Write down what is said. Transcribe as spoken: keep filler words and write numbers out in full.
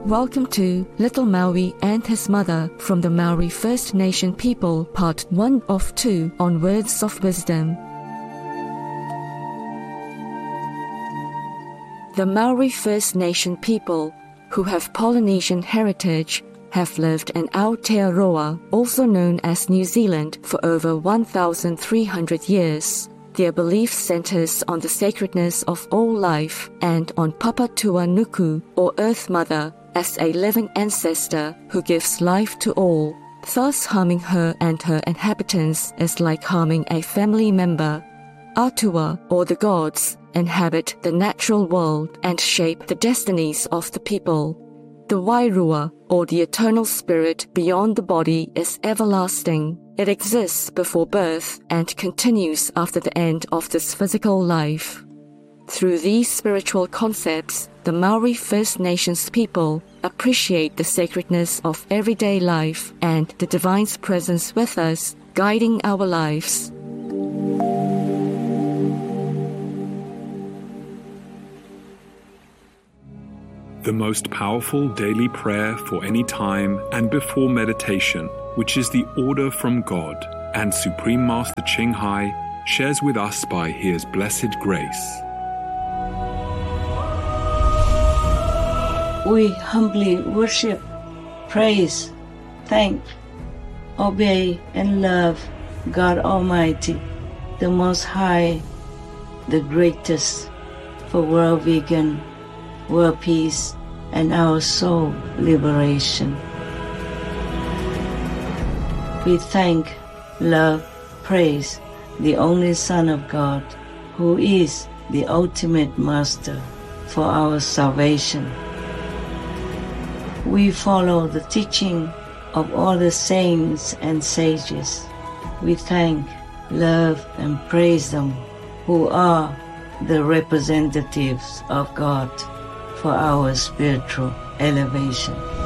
Welcome to Little Maui and His Mother from the Maori First Nation People, Part one of two on Words of Wisdom. The Maori First Nation people, who have Polynesian heritage, have lived in Aotearoa, also known as New Zealand, for over one thousand three hundred years. Their belief centers on the sacredness of all life and on Papatuanuku, or Earth Mother, as a living ancestor who gives life to all. Thus, harming her and her inhabitants is like harming a family member. Atua, or the gods, inhabit the natural world and shape the destinies of the people. The Wairua, or the eternal spirit beyond the body, is everlasting. It exists before birth and continues after the end of this physical life. Through these spiritual concepts, the Maori First Nations people appreciate the sacredness of everyday life and the Divine's presence with us, guiding our lives. The most powerful daily prayer for any time and before meditation, which is the order from God, and Supreme Master Ching Hai shares with us by His blessed grace. We humbly worship, praise, thank, obey, and love God Almighty, the Most High, the greatest, for world vegan, world peace, and our soul liberation. We thank, love, praise the only Son of God, who is the ultimate Master for our salvation. We follow the teaching of all the saints and sages. We thank, love, and praise them, who are the representatives of God for our spiritual elevation.